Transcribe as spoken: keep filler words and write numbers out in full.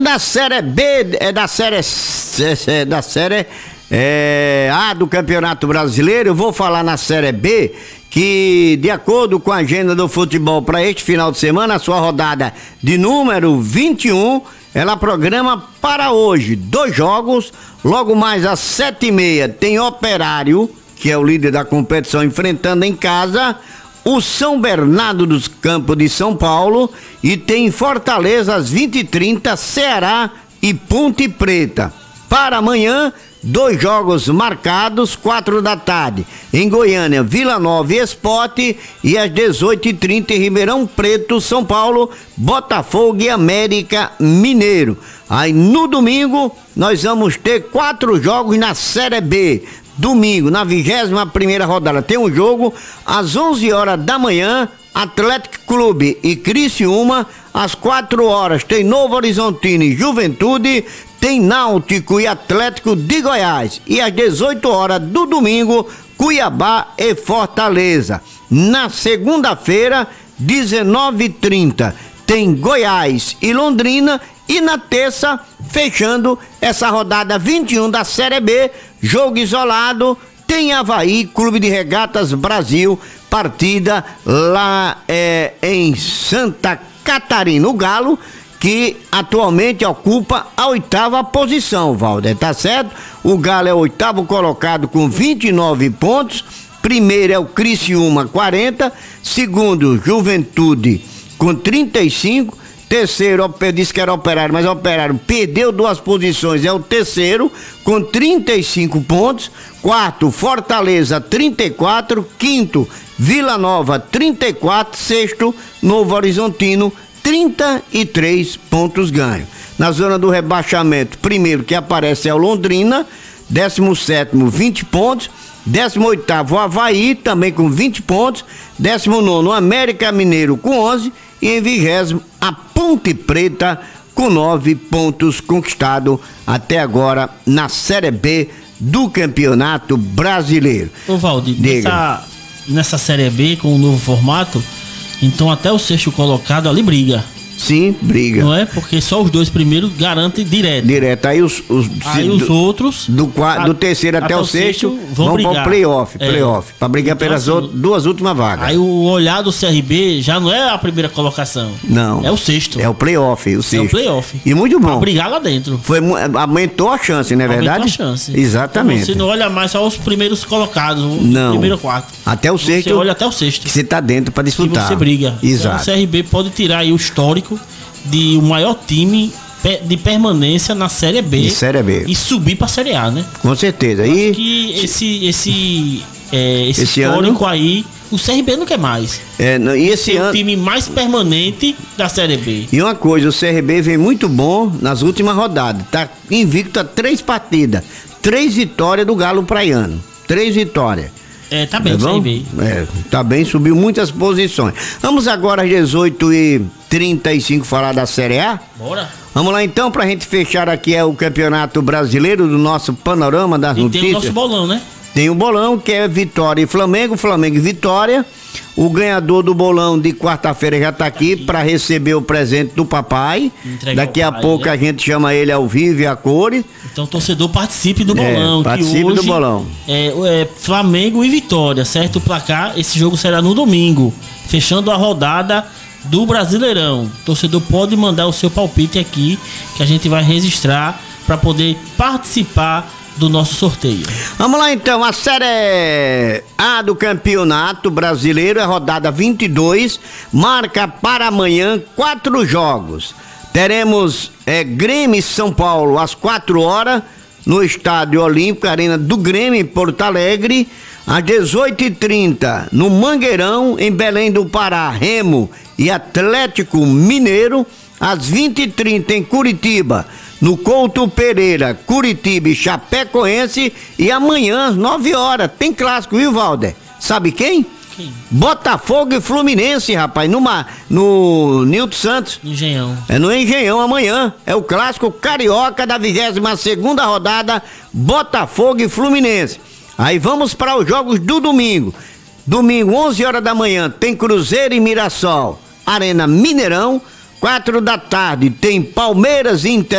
Da série B, é da série é, da série é, A do Campeonato Brasileiro. Eu vou falar na série B que, de acordo com a agenda do futebol para este final de semana, a sua rodada de número vinte e um, ela programa para hoje dois jogos. Logo mais às sete e meia tem Operário, que é o líder da competição, enfrentando em casa o São Bernardo dos Campos de São Paulo, e tem Fortaleza às vinte e trinta, Ceará e Ponte Preta. Para amanhã, dois jogos marcados, quatro da tarde, em Goiânia, Vila Nova e Sport, e às dezoito e trinta em Ribeirão Preto, São Paulo, Botafogo e América Mineiro. Aí no domingo, nós vamos ter quatro jogos na Série B. Domingo, na vigésima primeira rodada, tem um jogo às onze horas da manhã, Atlético Clube e Criciúma. Às quatro horas tem Novo Horizontino e Juventude, tem Náutico e Atlético de Goiás. E às dezoito horas do domingo, Cuiabá e Fortaleza. Na segunda-feira, dezenove e trinta, tem Goiás e Londrina. E na terça, fechando essa rodada vinte e um da Série B, jogo isolado, tem Avaí, Clube de Regatas Brasil, partida lá é, em Santa Catarina. O Galo, que atualmente ocupa a oitava posição, Valder, tá certo? O Galo é o oitavo colocado com vinte e nove pontos. Primeiro é o Criciúma, quarenta. Segundo, Juventude, com trinta e cinco. Terceiro, eu disse que era Operário, mas o Operário perdeu duas posições, é o terceiro, com trinta e cinco pontos. Quarto, Fortaleza, trinta e quatro. Quinto, Vila Nova, trinta e quatro. Sexto, Novo Horizontino, trinta e três pontos ganhos. Na zona do rebaixamento, primeiro que aparece é o Londrina, décimo sétimo, vinte pontos. décimo oitavo, Avaí, também com vinte pontos. décimo nono, América Mineiro, com onze. E em vigésimo, a Ponte Preta, com nove pontos conquistados até agora na Série B do Campeonato Brasileiro. Ô Valdir, nessa, nessa Série B, com o novo formato, então até o sexto colocado ali briga. Sim, briga. Não é? Porque só os dois primeiros garantem direto. Direto. Aí os, os, Aí do, os outros... Do, a, do terceiro até, até o sexto, sexto vão, vão para o play-off. É. Play-off. Para brigar então, pelas assim, duas últimas vagas. Aí o olhar do C R B já não é a primeira colocação. Não. É o sexto. É o play-off. O sexto. É o play-off. E muito bom. Pra brigar lá dentro. Foi, aumentou a chance, não é aumentou verdade? Aumentou a chance. Exatamente. Então você não olha mais só os primeiros colocados. O não. primeiro quarto. Até o sexto. Você olha até o sexto. Que você tá dentro para disputar. E você briga. Exato. Então o C R B pode tirar aí o histórico de o maior time de permanência na Série B, de Série B e subir para a Série A, né? Com certeza. Eu e acho que esse esse é, esse, esse histórico ano, aí o C R B não quer mais. É, não, e esse ano o time mais permanente da Série B. E uma coisa, o C R B vem muito bom nas últimas rodadas. Tá invicto a três partidas, três vitórias do Galo Praiano, três vitórias. É, tá bem, é C R B. É, tá bem, subiu muitas posições. Vamos agora às dezoito e trinta e cinco falar da Série A? Bora. Vamos lá então, pra gente fechar aqui é o Campeonato Brasileiro do nosso panorama das e notícias. Tem o nosso bolão, né? Tem o bolão que é Vitória e Flamengo, Flamengo e Vitória. O ganhador do bolão de quarta-feira já tá aqui, aqui. para receber o presente do papai. Entregar Daqui a pai, pouco né? a gente chama ele ao vivo e a cores. Então, torcedor, participe do bolão. É, participe que hoje do bolão. É, é Flamengo e Vitória, certo? O placar, esse jogo será no domingo, fechando a rodada do Brasileirão. O torcedor pode mandar o seu palpite aqui, que a gente vai registrar para poder participar do nosso sorteio. Vamos lá então, a Série A do Campeonato Brasileiro, é rodada vinte e dois, marca para amanhã quatro jogos. Teremos é, Grêmio e São Paulo às quatro horas, no Estádio Olímpico, Arena do Grêmio, em Porto Alegre. Às dezoito e trinta, no Mangueirão, em Belém do Pará, Remo e Atlético Mineiro. Às vinte e trinta, em Curitiba, no Couto Pereira, Curitiba e Chapecoense. E amanhã, às nove horas, tem clássico, viu, Valder? Sabe quem? Quem? Botafogo e Fluminense, rapaz, numa, no Nilton Santos. Engenhão. É no Engenhão amanhã. É o clássico carioca da vigésima segunda rodada, Botafogo e Fluminense. Aí vamos para os jogos do domingo. Domingo, onze horas da manhã, tem Cruzeiro e Mirassol, Arena Mineirão. Quatro da tarde tem Palmeiras e Inter.